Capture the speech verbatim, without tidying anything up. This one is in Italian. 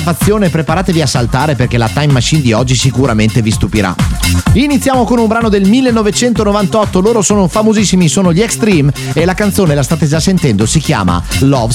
preparatevi a saltare perché la Time Machine di oggi sicuramente vi stupirà. Iniziamo con un brano del millenovecentonovantotto, loro sono famosissimi, sono gli Extreme e la canzone, la state già sentendo, si chiama Love